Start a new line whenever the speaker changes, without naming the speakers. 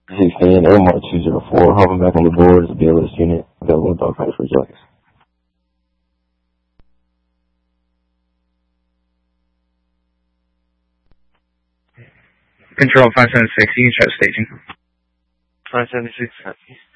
16, Airmark 204, hopping back on the board is a BLS unit, available with dog fights for Jax.
Control 576, you can start staging.
576, copy.